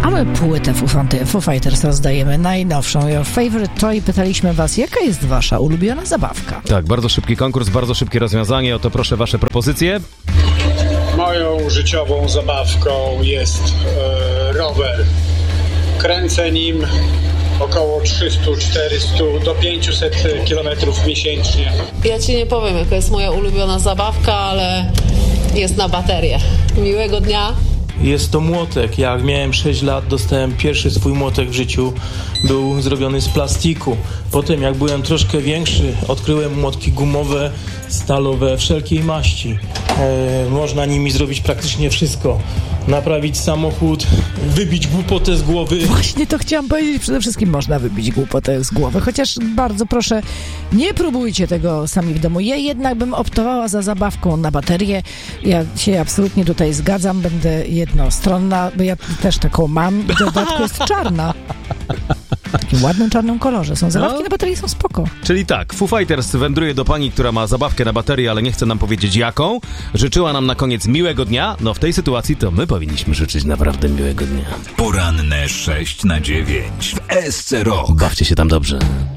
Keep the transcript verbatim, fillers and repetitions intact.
A my płytę Foo Fighters rozdajemy, najnowszą, Your Favorite Toy. Pytaliśmy was, jaka jest wasza ulubiona zabawka? Tak, bardzo szybki konkurs, bardzo szybkie rozwiązanie. Oto proszę wasze propozycje. Moją życiową zabawką jest e, rower. Kręcę nim około trzysta czterysta do pięćset kilometrów miesięcznie. Ja ci nie powiem, jaka jest moja ulubiona zabawka, ale jest na baterię. Miłego dnia. Jest to młotek. Jak miałem sześć lat, dostałem pierwszy swój młotek w życiu. Był zrobiony z plastiku. Potem, jak byłem troszkę większy, odkryłem młotki gumowe, stalowe, wszelkiej maści. E, można nimi zrobić praktycznie wszystko. Naprawić samochód, wybić głupotę z głowy. Właśnie to chciałam powiedzieć. Przede wszystkim można wybić głupotę z głowy. Chociaż bardzo proszę, nie próbujcie tego sami w domu. Ja jednak bym optowała za zabawką na baterię. Ja się absolutnie tutaj zgadzam. Będę jednostronna, bo ja też taką mam. I w dodatku jest czarna. W takim ładnym czarnym kolorze. Są zabawki no. na baterii, są spoko. Czyli tak, Foo Fighters wędruje do pani, która ma zabawkę na baterię, ale nie chce nam powiedzieć jaką. Życzyła nam na koniec miłego dnia. No w tej sytuacji to my powinniśmy życzyć naprawdę miłego dnia. Poranne sześć na dziewięć w S C Rock. Bawcie się tam dobrze.